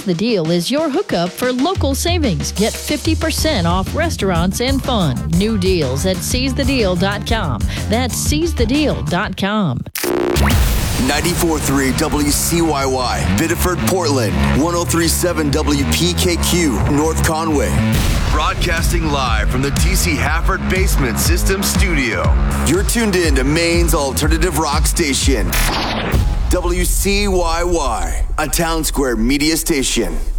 the Deal is your hookup for local savings. Get 50% off restaurants and fun. New deals at seizethedeal.com. That's seizethedeal.com. 94.3 WCYY, Biddeford, Portland. 103.7 WPKQ, North Conway. Broadcasting live from the TC Hafford Basement System Studio. You're tuned in to Maine's alternative rock station. WCYY, a Town Square media station.